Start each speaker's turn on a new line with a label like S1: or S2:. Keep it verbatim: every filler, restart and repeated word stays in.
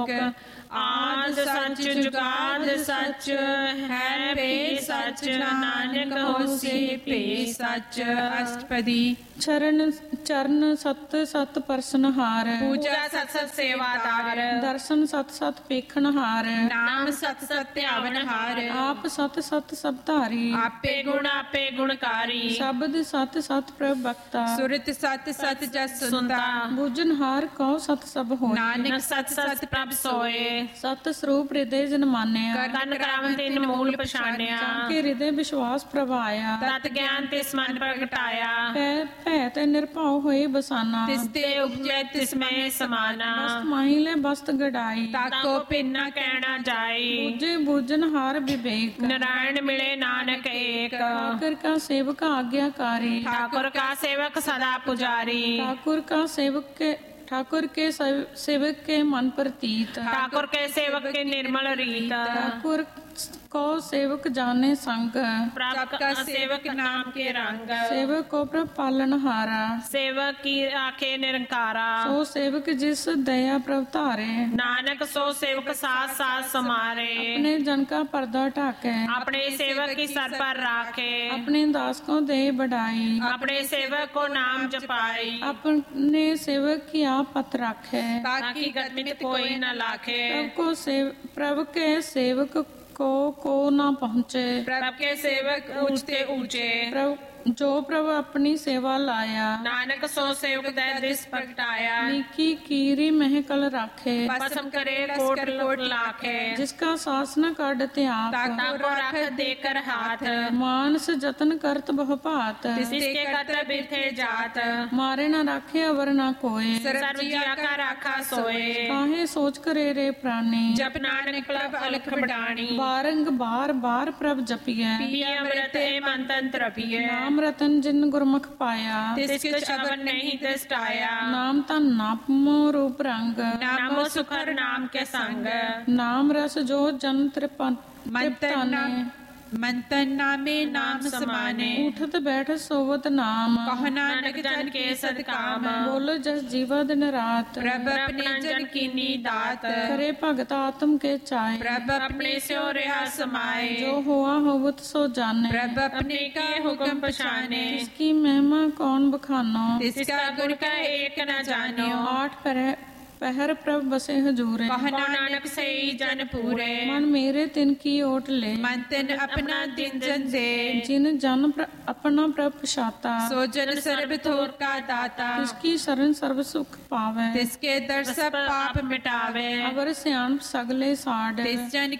S1: आद सच जुगाद सच है पे सच नानक होसी पे सच। अष्टपदी।
S2: चरण चरण सत सत परसनहार,
S1: पूजा सत सत सेवादार,
S2: दर्शन सत सत पेखनहार,
S1: नाम सत सत ध्यावनहार,
S2: आप सत सत सबधारी,
S1: आपे गुण आपे गुणकारी,
S2: शब्द सत सत प्रभ बक्ता,
S1: सुरत सत सत जस सुनता,
S2: बुझनहार कौ सत सब होय,
S1: नानक सत सत प्रभ सोए,
S2: सत स्वरूप हृदय जन मानिया,
S1: कन करम तिन मूल पछानिया,
S2: के हृदय विश्वास प्रभाया,
S1: तत ज्ञान तिस मन प्रगटाया,
S2: भै भै ते निर्भाव होए बसाना,
S1: तिस ते उपजै तिस में समाना,
S2: बस्त माहिले बस्त गड़ाई,
S1: ताको पिन न कहना जाई,
S2: बुझे बुझनहार विवेक,
S1: नारायण मिले नानक एक,
S2: ठाकुर का सेवक आज्ञाकारी,
S1: ठाकुर का सेवक सदा पुजारी,
S2: ठाकुर का सेवक के ठाकुर के सेवक के मन प्रतीत,
S1: ठाकुर के सेवक के निर्मल रीत,
S2: ठाकुर को सेवक जाने संग,
S1: प्रभ का सेवक नाम के रंग,
S2: सेवक को प्रभ पालनहारा,
S1: सेवक की आखे निरंकारा,
S2: सो सेवक जिस दया प्रभ धारे,
S1: नानक सो सेवक साथ साथ समारे,
S2: अपने जन का पर्दा ढाके,
S1: अपने सेवक की सर पर राखे,
S2: अपने दास को दे बढ़ाई,
S1: अपने सेवक को नाम जपाई,
S2: अपने सेवक की आप पत राखे,
S1: ताकि गतमित कोई न लाखे,
S2: प्रभ को सेव प्रभ के सेवक को को ना पहुँचे,
S1: प्रभ के सेवक ऊंचते ऊंचे,
S2: प्रभ जो प्रभु अपनी सेवा लाया,
S1: नानक सो सेवक दै दिस प्रगटाया,
S2: निकी कीरी महकल राखे,
S1: पसम करे कोट कोट लाखे,
S2: जिसका शासन काढ़ त्याग,
S1: ताको रख देकर हाथ,
S2: मानस जतन करत बहु भात,
S1: जिसके कत्र बिरथे जात,
S2: मारे न राखे अवर न कोय,
S1: सर्व जिया का राखा सोए,
S2: काहे सोच करे रे प्राणी,
S1: जप नानक प्रभ अलख बड़ानी,
S2: बारंग बार बार प्रभ जपिए,
S1: पिए अमृत मन तंत्र पिए,
S2: नाम रतन जिन गुरमुख पाया,
S1: तिसके शबन नहीं तिष्ठाया,
S2: नाम तन नामो रूप रंग,
S1: नामो सुखर नाम के संग,
S2: नाम रस जो जन तृपन तृप्ताने,
S1: मंतन नामे नाम समाने,
S2: उठत बैठ सोवत नाम,
S1: कहो नानक जन के सदकाम,
S2: बोलो जस जीवा दिन रात,
S1: प्रभ अपने जन कीनी दात,
S2: करे भगत आत्म के चाहे,
S1: प्रभ अपने स्यो रहा समाए,
S2: जो हुआ होवत सो जाने,
S1: प्रभ अपने के हुक्म पछाने,
S2: इसकी महिमा कौन बखानो,
S1: इसका गुण का एक न जानियो,
S2: आठ पर पहर प्रभ बसे हजूरे,
S1: कहो नानक से जन पूरे,
S2: मन मेरे तिन की ओट ले,
S1: मन तिन अपना दिन जन दे,
S2: जिन जन प्र, अपना प्रभ पछाता,
S1: सो जन सर्व थोर का दाता,
S2: तिसकी शरण सर्व सुख पावे,
S1: तिसके दर सब पाप मिटावे,
S2: अवर सियान सगले साढ़,
S1: तिस जन